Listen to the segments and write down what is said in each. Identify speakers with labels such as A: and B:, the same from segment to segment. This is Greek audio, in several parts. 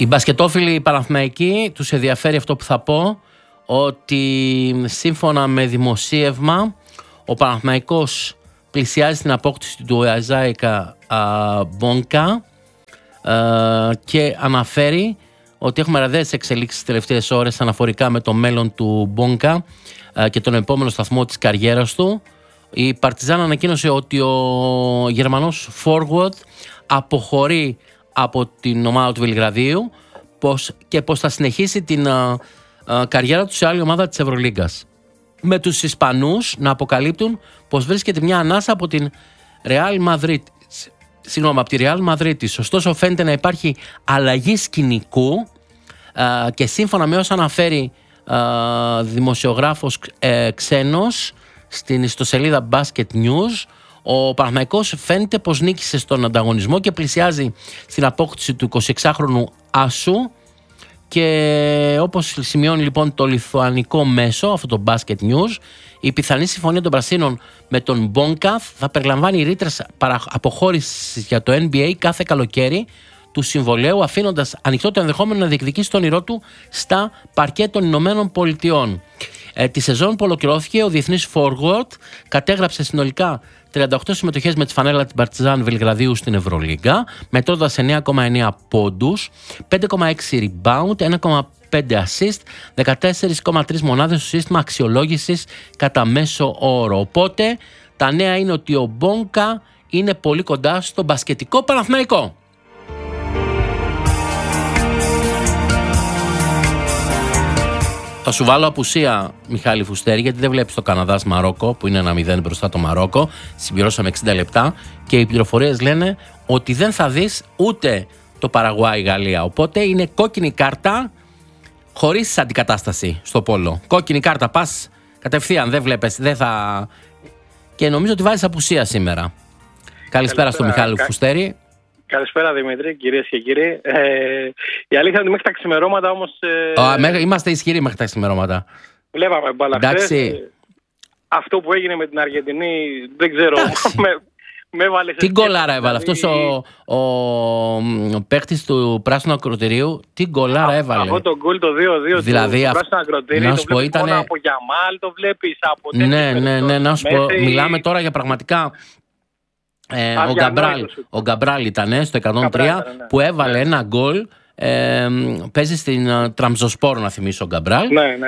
A: Οι μπασκετόφιλοι Παναθηναϊκοί τους ενδιαφέρει αυτό που θα πω, ότι σύμφωνα με δημοσίευμα ο Παναθηναϊκός πλησιάζει στην απόκτηση του Ισάικα Μπόνκα και αναφέρει ότι έχουμε ραδαίες εξελίξεις τις τελευταίες ώρες αναφορικά με το μέλλον του Μπόνκα και τον επόμενο σταθμό της καριέρας του. Η Παρτιζάν ανακοίνωσε ότι ο Γερμανός forward αποχωρεί από την ομάδα του Βελιγραδίου και πως θα συνεχίσει την καριέρα του σε άλλη ομάδα της Ευρωλίγκας. Με τους Ισπανούς να αποκαλύπτουν πως βρίσκεται μια ανάσα από την από τη Real Madrid. Ωστόσο φαίνεται να υπάρχει αλλαγή σκηνικού και σύμφωνα με όσα αναφέρει δημοσιογράφος ξένος στην ιστοσελίδα Basket News, ο Παναθηναϊκός φαίνεται πως νίκησε στον ανταγωνισμό και πλησιάζει στην απόκτηση του 26χρονου άσου. Και όπως σημειώνει λοιπόν το λιθουανικό μέσο, αυτό το Basket News, η πιθανή συμφωνία των Πρασίνων με τον Μπόνκα θα περιλαμβάνει ρήτρες αποχώρησης για το NBA κάθε καλοκαίρι του συμβολαίου, αφήνοντας ανοιχτό το ενδεχόμενο να διεκδικήσει τον όνειρό του στα παρκέ των Ηνωμένων Πολιτειών. Τη σεζόν που ολοκληρώθηκε, ο διεθνής forward κατέγραψε συνολικά 38 συμμετοχές με τη φανέλα της Παρτιζάν Βελιγραδίου στην Ευρωλίγκα, μετρώντας 9,9 πόντους, 5,6 rebound, 1,5 assist, 14,3 μονάδες στο σύστημα αξιολόγησης κατά μέσο όρο. Οπότε τα νέα είναι ότι ο Μπόνκα είναι πολύ κοντά στο μπασκετικό Παναθηναϊκό. Θα σου βάλω απουσία, Μιχάλη Φουστέρη, γιατί δεν βλέπεις το Καναδάς Μαρόκο που είναι 1-0 μπροστά το Μαρόκο. Συμπληρώσαμε 60 λεπτά και οι πληροφορίες λένε ότι δεν θα δεις ούτε το Παραγουάι Γαλλία. Οπότε είναι κόκκινη κάρτα χωρίς αντικατάσταση στο πόλο. Κόκκινη κάρτα, πας κατευθείαν, δεν βλέπεις, δεν θα. Και νομίζω ότι βάζεις απουσία σήμερα. Καλησπέρα στο Μιχάλη Φουστέρη.
B: Καλησπέρα Δημήτρη, κυρίες και κύριοι. Η αλήθεια είναι ότι μέχρι τα ξημερώματα όμως...
A: Είμαστε ισχυροί μέχρι τα ξημερώματα.
B: Βλέπαμε μπάλα χθες. Αυτό που έγινε με την Αργεντινή, δεν ξέρω, με έβαλε...
A: Τι γκολάρα έβαλε αυτός ο παίκτης του πράσινου ακροτηρίου, τι γκολάρα έβαλε.
B: Αυτό το γκολ το 2-2
A: δηλαδή,
B: του πράσινου ακροτηρίου, το βλέπεις μόνο από Γιαμάλ, το βλέπεις από...
A: Ναι, να σου πω, μιλάμε τώρα για πραγματικά... Ο Γκαμπράλ ήταν στο 103 που έβαλε ένα γκολ. Παίζει στην Τραμζοσπόρ, να θυμίσω, ο Γκαμπράλ.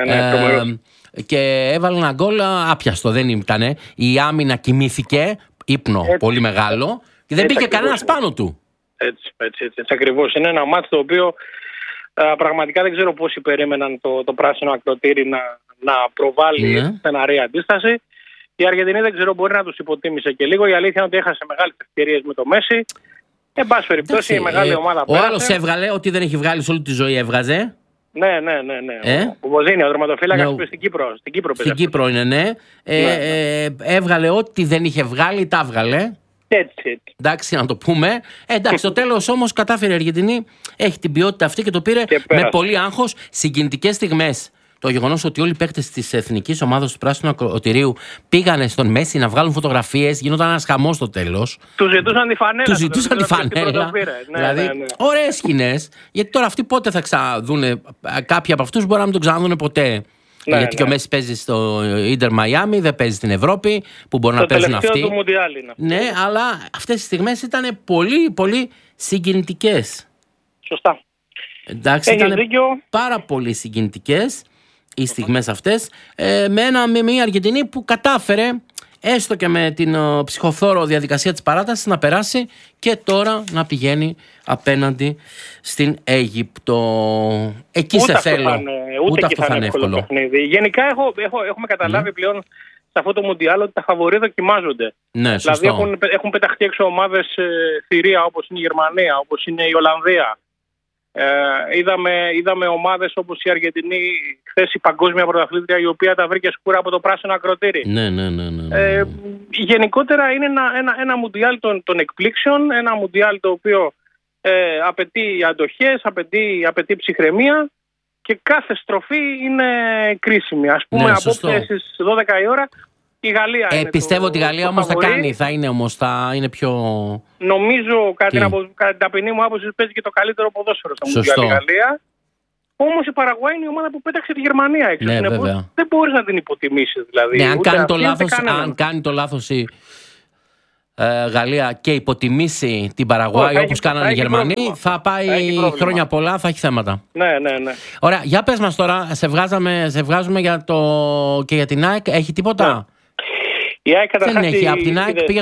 A: Και έβαλε ένα γκολ άπιαστο, δεν ήταν. Η άμυνα κοιμήθηκε, ύπνο πολύ μεγάλο, και δεν πήγε κανένας πάνω του.
B: Έτσι ακριβώς. Είναι ένα μάτι το οποίο πραγματικά δεν ξέρω πόσοι περίμεναν το πράσινο ακροτήρι να προβάλλει στεναρή αντίσταση. Η Αργεντινή δεν ξέρω, μπορεί να τους υποτίμησε και λίγο. Η αλήθεια είναι ότι έχασε μεγάλες ευκαιρίες με το Μέση. Εν πάση περιπτώσει, η μεγάλη ομάδα πέρασε.
A: Ο άλλος έβγαλε, ό,τι δεν έχει βγάλει σε όλη τη ζωή έβγαζε.
B: Ναι. Ο Βοζίνη, ο τερματοφύλακας στην Κύπρο.
A: Στην Κύπρο είναι, ναι. Έβγαλε ό,τι δεν είχε βγάλει, τα έβγαλε.
B: Έτσι.
A: Εντάξει, να το πούμε. Εντάξει, στο τέλος όμως κατάφερε η Αργεντινή, έχει την ποιότητα αυτή και το πήρε με πολύ άγχος, συγκινητικές στιγμές. Το γεγονός ότι όλοι οι παίκτες της εθνικής ομάδας του Πράσινου Ακροτηρίου πήγανε στον Μέση να βγάλουν φωτογραφίες, γινόταν ένας χαμός στο τέλος.
B: Τους ζητούσαν τη φανέλα.
A: Δηλαδή, ωραίες σκηνές. Γιατί τώρα αυτοί πότε θα ξαναδούνε, κάποιοι από αυτούς μπορεί να μην τον ξαναδούνε ποτέ. Γιατί και ο Μέση παίζει στο Ίντερ Μαϊάμι, δεν παίζει στην Ευρώπη, που μπορεί να παίζουν αυτοί.
B: Το Μουντιάλ είναι.
A: Ναι, αλλά αυτές τις στιγμές ήταν πολύ, πολύ συγκινητικές.
B: Σωστά.
A: Εντάξει, ήταν πάρα πολύ συγκινητικές οι στιγμές αυτές, με μια Αργεντινή που κατάφερε έστω και με την ψυχοθώρο διαδικασία της παράτασης να περάσει και τώρα να πηγαίνει απέναντι στην Αίγυπτο. Εκεί
B: ούτε
A: σε θέλω.
B: Ούτε αυτό θα είναι εύκολο παιχνίδι. Γενικά έχουμε καταλάβει πλέον σε αυτό το Μουντιάλ ότι τα φαβορί δοκιμάζονται.
A: Ναι,
B: δηλαδή έχουν πεταχτεί έξω ομάδες θηρία, όπως είναι η Γερμανία, όπως είναι η Ολλανδία. Είδαμε ομάδες όπως η Αργεντινή, χθες η παγκόσμια πρωταθλήτρια, η οποία τα βρήκε σκούρα από το πράσινο ακροτήρι.
A: Ναι.
B: Γενικότερα είναι ένα μουντιάλ των εκπλήξεων, ένα μουντιάλ το οποίο απαιτεί αντοχές, απαιτεί ψυχραιμία και κάθε στροφή είναι κρίσιμη. Ας πούμε, απόψε στις 12 η ώρα η Γαλλία είναι.
A: Πιστεύω ότι η Γαλλία όμως θα κάνει, θα είναι πιο.
B: Νομίζω, κατά την ταπεινή μου άποψη, παίζει και το καλύτερο ποδόσφαιρο στα Μουντιάλ η Γαλλία. Όμως η Παραγουάη είναι η ομάδα που πέταξε τη Γερμανία έξω.
A: Ναι,
B: δεν μπορείς να την υποτιμήσεις. Δηλαδή.
A: Ναι, αν κάνει το λάθος η Γαλλία και υποτιμήσει την Παραγουάη όπως κάνανε οι Γερμανοί, θα πάει χρόνια πολλά, θα έχει θέματα.
B: Ναι.
A: Ωραία, για πες μας τώρα, σε βγάζουμε και για την ΑΕΚ, έχει τίποτα?
B: Η ΑΕΚ
A: δεν έχει. Από την ΑΕΚ πήγε